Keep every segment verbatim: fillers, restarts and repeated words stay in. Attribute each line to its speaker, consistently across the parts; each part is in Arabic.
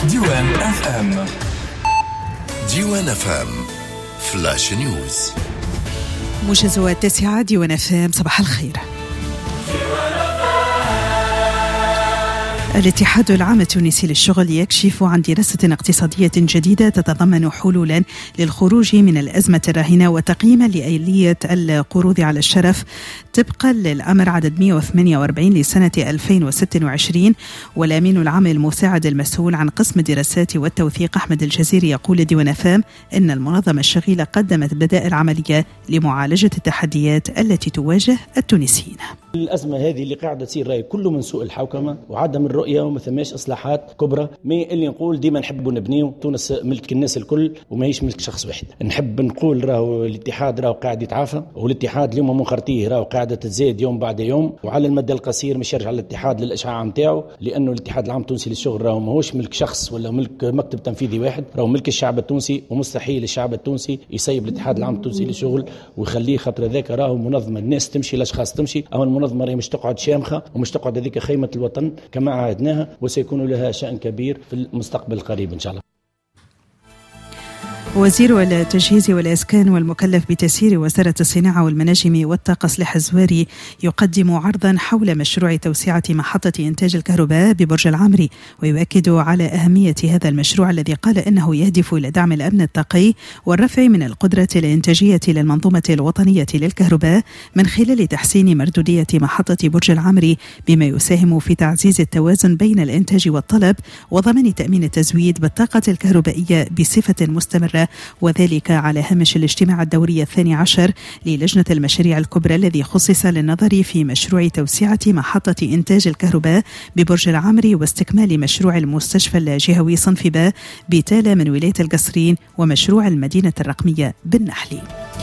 Speaker 1: ديوان اف ام.
Speaker 2: ديوان اف ام فلاش نيوز.
Speaker 3: موجز التاسعة ديوان اف ام. صباح الخير. الاتحاد العام التونسي للشغل يكشف عن دراسة اقتصادية جديدة تتضمن حلولا للخروج من الأزمة الراهنة وتقييما لآلية القروض على الشرف طبقا للأمر عدد مئة وثمانية وأربعين لسنة ألفين وستة وعشرين. والأمين العام المساعد المسؤول عن قسم الدراسات والتوثيق أحمد الجزيري يقول لديوان اف ام إن المنظمة الشغيلة قدمت بدائل عملية لمعالجة التحديات التي تواجه التونسيين.
Speaker 4: الأزمة هذه اللي قاعدة تصير راي كله من سوء الحوكمة وعدم الرؤية وما ثماش إصلاحات كبرى. ما اللي نقول ديما نحبوا نبنيو تونس ملك الناس الكل وما هيش ملك شخص واحد. نحب نقول راهو الاتحاد راهو قاعد يتعافى، والاتحاد اليوم منخرطيه راهو قاعدة تزيد يوم بعد يوم، وعلى المدى القصير مش يرجع الاتحاد للإشعاع متاعه، لأنه الاتحاد العام التونسي للشغل راهو ما هوش ملك شخص ولا ملك مكتب تنفيذي واحد، راهو ملك الشعب التونسي، ومستحيل الشعب التونسي يسيب الاتحاد العام التونسي للشغل ويخليه. خاطر ذاك راهو منظمة الناس تمشي الأشخاص تمشي، أو المنظمة راهي مش تقعد شامخة ومش تقعد هذيك خيمة الوطن كما عهدناها، وسيكون لها شأن كبير في المستقبل القريب إن شاء الله.
Speaker 3: وزير التجهيز والإسكان والمكلف بتسيير وزارة الصناعة والمناجم والطاقة صلاح الزواري يقدم عرضا حول مشروع توسعة محطة إنتاج الكهرباء ببرج العمري، ويؤكد على أهمية هذا المشروع الذي قال إنه يهدف إلى دعم الأمن الطاقي والرفع من القدرة الإنتاجية للمنظومة الوطنية للكهرباء من خلال تحسين مردودية محطة برج العمري، بما يساهم في تعزيز التوازن بين الإنتاج والطلب وضمان تأمين التزويد بالطاقة الكهربائية بصفة مستمرة، وذلك على هامش الاجتماع الدوري الثاني عشر للجنة المشاريع الكبرى الذي خصص للنظر في مشروع توسعة محطة إنتاج الكهرباء ببرج العمري واستكمال مشروع المستشفى الجهوي صنف باء بتالة من ولاية القصرين ومشروع المدينة الرقمية بالنحل.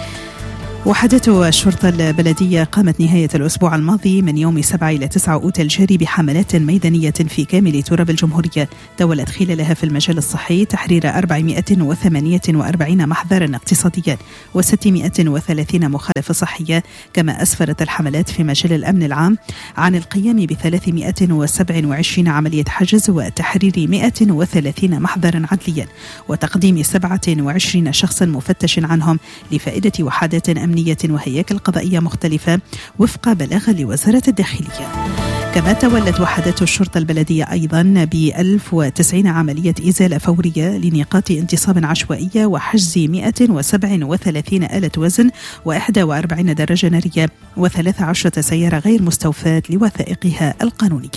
Speaker 3: وحدة الشرطة البلدية قامت نهاية الأسبوع الماضي من يوم سبعة إلى تسعة أوت الجاري بحملات ميدانية في كامل تراب الجمهورية تولت خلالها في المجال الصحي تحرير أربعمائة وثمانية وأربعين محضرا اقتصاديا وستمائة وثلاثين مخالفة صحية. كما أسفرت الحملات في مجال الأمن العام عن القيام بثلاثمائة وسبعة وعشرين عملية حجز وتحرير مائة وثلاثين محضرا عدليا وتقديم سبعة وعشرين شخصا مفتش عنهم لفائدة وحدات أمنية وهياكل قضائية مختلفة وفق بلاغ لوزارة الداخلية. كما تولت وحدات الشرطة البلدية أيضا ب ألف وتسعين عملية إزالة فورية لنقاط انتصاب عشوائية وحجز مائة وسبعة وثلاثين آلة وزن وإحدى وأربعين دراجة نارية وثلاث عشرة سيارة غير مستوفاة لوثائقها القانونية.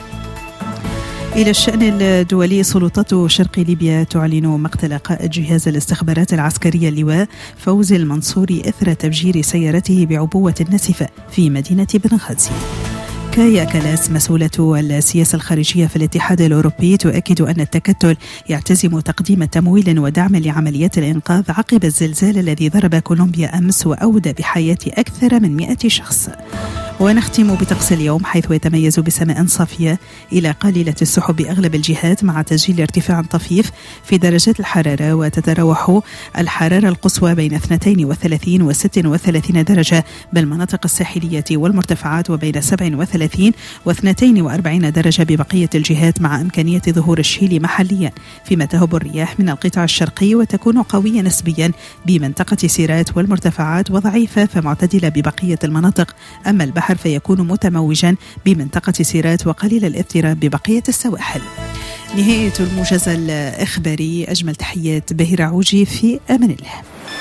Speaker 3: إلى الشأن الدولي، سلطات شرق ليبيا تعلن مقتل قائد جهاز الاستخبارات العسكرية اللواء فوزي المنصوري إثر تفجير سيارته بعبوة ناسفة في مدينة بنغازي. كايا كالاس مسؤولة السياسة الخارجية في الاتحاد الأوروبي تؤكد أن التكتل يعتزم تقديم تمويل ودعم لعمليات الإنقاذ عقب الزلزال الذي ضرب كولومبيا أمس وأودى بحياة أكثر من مئة شخص. ونختم بطقس اليوم حيث يتميز بسماء صافية إلى قليلة السحب بأغلب الجهات مع تسجيل ارتفاع طفيف في درجات الحرارة، وتتراوح الحرارة القصوى بين اثنتين وثلاثين وست وثلاثين درجة بالمناطق الساحلية والمرتفعات، وبين سبع وثلاثين واثنتين وأربعين درجة ببقية الجهات، مع إمكانية ظهور الشيل محليا. فيما تهب الرياح من القطاع الشرقي وتكون قوية نسبيا بمنطقة سيرات والمرتفعات وضعيفة فمعتدلة ببقية المناطق. أما البحر فيكون متموجا بمنطقة سيرات وقليل الاضطراب ببقية السواحل. نهاية الموجز الإخباري. أجمل تحيات بهير عوجي، في أمان الله.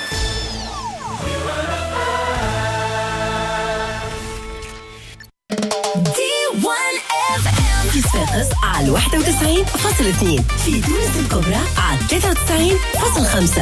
Speaker 5: في صفاقس على واحد وتسعين فاصلة اثنين، في تونس الكبرى على ثلاثة وتسعين فاصلة خمسة.